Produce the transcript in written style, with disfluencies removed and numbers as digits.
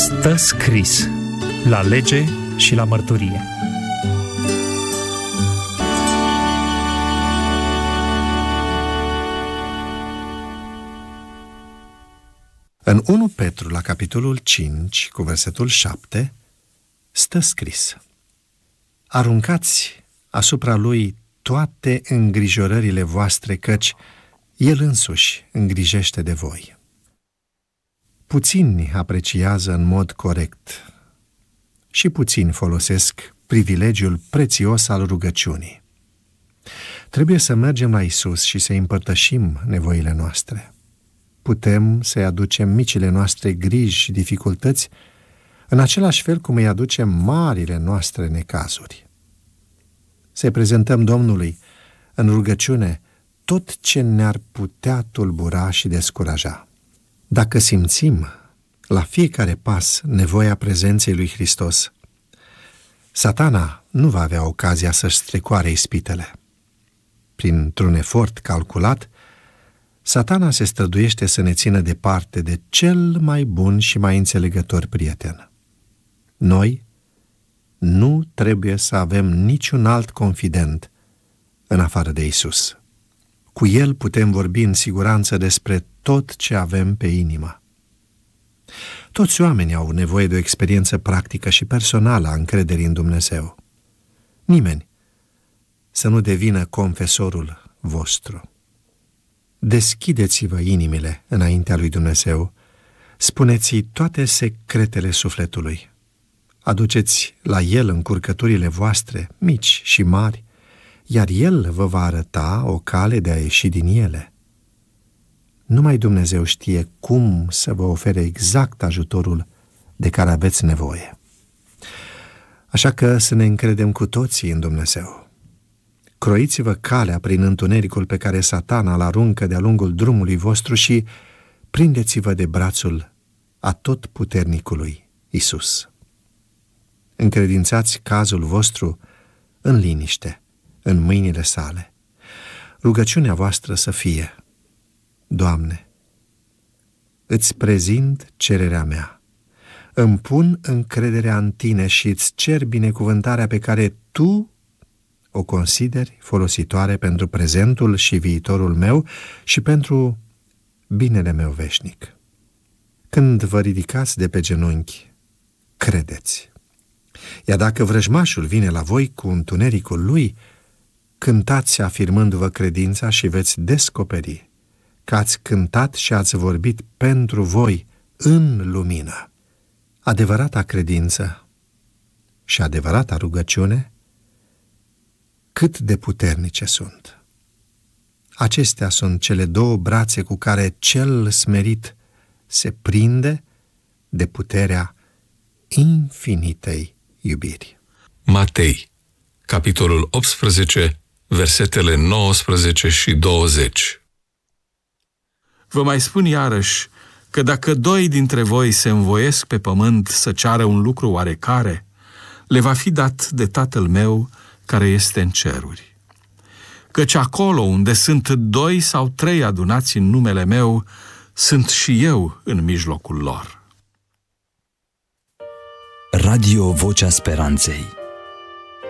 Stă scris la lege și la mărturie. În 1 Petru, la capitolul 5, cu versetul 7, stă scris: aruncați asupra lui toate îngrijorările voastre, căci el însuși îngrijește de voi. Puțini apreciază în mod corect și puțini folosesc privilegiul prețios al rugăciunii. Trebuie să mergem la Iisus și să împărtășim nevoile noastre. Putem să-i aducem micile noastre griji și dificultăți, în același fel cum îi aducem marile noastre necazuri. Să-i prezentăm Domnului în rugăciune tot ce ne-ar putea tulbura și descuraja. Dacă simțim la fiecare pas nevoia prezenței lui Hristos, Satana nu va avea ocazia să-și strecoare ispitele. Printr-un efort calculat, Satana se străduiește să ne țină departe de cel mai bun și mai înțelegător prieten. Noi nu trebuie să avem niciun alt confident în afară de Iisus. Cu El putem vorbi în siguranță despre tot ce avem pe inimă. Toți oamenii au nevoie de o experiență practică și personală a încrederii în Dumnezeu. Nimeni să nu devină confesorul vostru. Deschideți-vă inimile înaintea lui Dumnezeu, spuneți-i toate secretele sufletului. Aduceți la El încurcăturile voastre, mici și mari, iar El vă va arăta o cale de a ieși din ele. Numai Dumnezeu știe cum să vă ofere exact ajutorul de care aveți nevoie. Așa că să ne încredem cu toții în Dumnezeu. Croiți-vă calea prin întunericul pe care Satana îl aruncă de-a lungul drumului vostru și prindeți-vă de brațul atotputernicului Iisus. Încredințați cazul vostru în liniște, în mâinile sale. Rugăciunea voastră să fie: Doamne, îți prezint cererea mea, îmi pun încrederea în Tine și îți cer binecuvântarea pe care Tu o consideri folositoare pentru prezentul și viitorul meu și pentru binele meu veșnic. Când vă ridicați de pe genunchi, credeți. Iar dacă vrăjmașul vine la voi cu întunericul lui, cântați afirmându-vă credința și veți descoperi că ați cântat și ați vorbit pentru voi în lumină. Adevărata credință și adevărata rugăciune, cât de puternice sunt. Acestea sunt cele două brațe cu care cel smerit se prinde de puterea infinitei iubiri. Matei, capitolul 18, versetele 19 și 20. Vă mai spun iarăși că dacă 2 dintre voi se învoiesc pe pământ să ceară un lucru oarecare, le va fi dat de Tatăl meu care este în ceruri. Căci acolo unde sunt 2 sau 3 adunați în numele meu, sunt și eu în mijlocul lor. Radio Vocea Speranței.